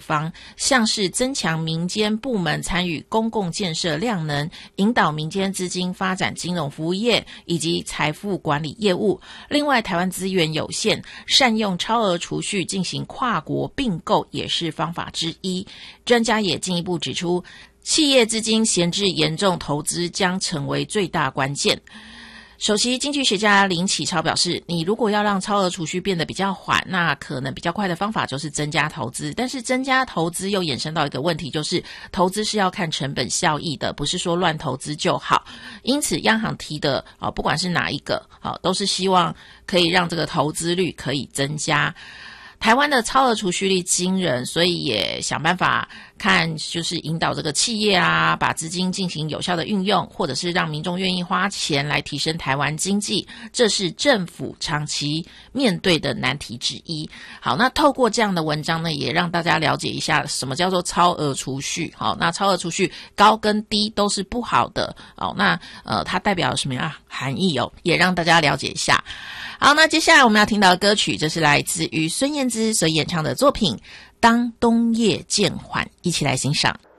方，像是增强民间部门参与公共建设量能，引导民间资金发展金融服务业以及财富管理业务。另外，台湾资源有限，善用超额储蓄进行跨国并购也是方法之一。专家也进一步指出，企业资金闲置严重，投资将成为最大关键。首席经济学家林启超表示，你如果要让超额储蓄变得比较缓，那可能比较快的方法就是增加投资。但是增加投资又衍生到一个问题，就是投资是要看成本效益的，不是说乱投资就好。因此央行提的不管是哪一个都是希望可以让这个投资率可以增加。台湾的超额储蓄率惊人，所以也想办法看就是引导这个企业把资金进行有效的运用，或者是让民众愿意花钱来提升台湾经济，这是政府长期面对的难题之一。好，那透过这样的文章呢，也让大家了解一下什么叫做超额储蓄。好，那超额储蓄高跟低都是不好的。好，那它代表什么样含义也让大家了解一下。好，那接下来我们要听到的歌曲，这是来自于孙燕姿所演唱的作品《当冬夜渐缓》，一起来欣赏。